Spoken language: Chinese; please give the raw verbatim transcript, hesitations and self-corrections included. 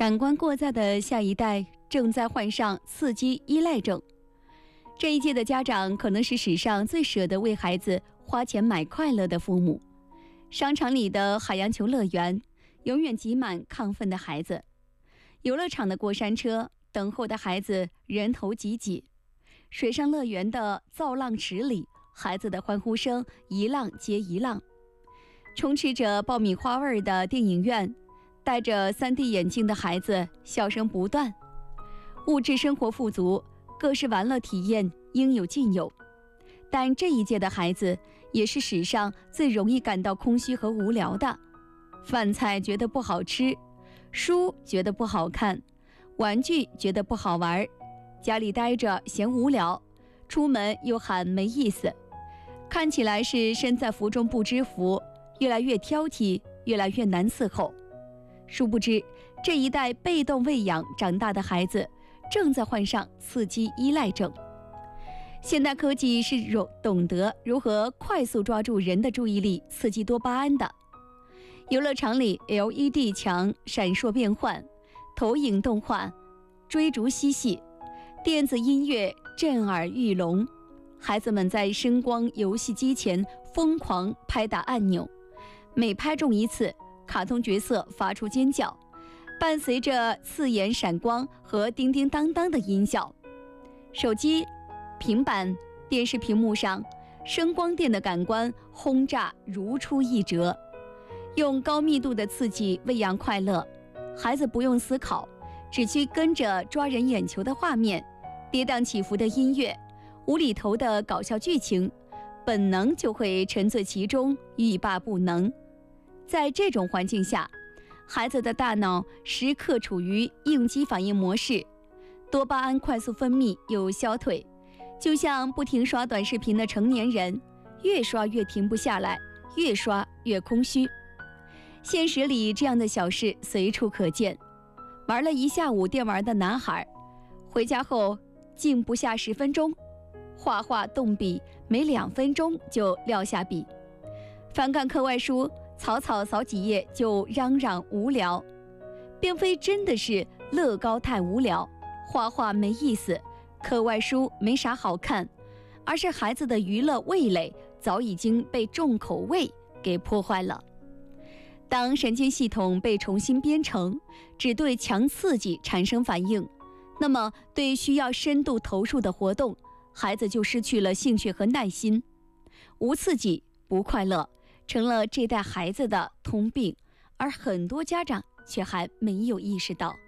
感官过载的下一代正在患上刺激依赖症。这一届的家长可能是史上最舍得为孩子花钱买快乐的父母。商场里的海洋球乐园永远挤满亢奋的孩子，游乐场的过山车等候的孩子人头挤挤，水上乐园的造浪池里，孩子的欢呼声一浪接一浪。充斥着爆米花味的电影院，戴着 三 D 眼镜的孩子笑声不断。物质生活富足，各式玩乐体验应有尽有，但这一届的孩子也是史上最容易感到空虚和无聊的。饭菜觉得不好吃，书觉得不好看，玩具觉得不好玩，家里待着嫌无聊，出门又喊没意思，看起来是身在福中不知福，越来越挑剔，越来越难伺候。殊不知，这一代被动喂养长大的孩子正在患上刺激依赖症。现代科技是懂得如何快速抓住人的注意力，刺激多巴胺的。游乐场里 L E D 墙闪烁变幻，投影动画追逐嬉戏，电子音乐震耳欲聋，孩子们在声光游戏机前疯狂拍打按钮，每拍中一次，卡通角色发出尖叫，伴随着刺眼闪光和叮叮当当的音效。手机、平板、电视屏幕上，声光电的感官轰炸如出一辙，用高密度的刺激喂养快乐。孩子不用思考，只需跟着抓人眼球的画面，跌宕起伏的音乐，无厘头的搞笑剧情，本能就会沉醉其中，欲罢不能。在这种环境下，孩子的大脑时刻处于应激反应模式，多巴胺快速分泌又消退，就像不停刷短视频的成年人，越刷越停不下来，越刷越空虚。现实里这样的小事随处可见，玩了一下午电玩的男孩，回家后静不下十分钟，画画动笔没两分钟就撂下笔，翻看课外书草草扫几页就嚷嚷无聊，并非真的是乐高太无聊，画画没意思，课外书没啥好看，而是孩子的娱乐味蕾早已经被重口味给破坏了。当神经系统被重新编程，只对强刺激产生反应，那么对需要深度投入的活动，孩子就失去了兴趣和耐心。无刺激不快乐成了这代孩子的通病，而很多家长却还没有意识到。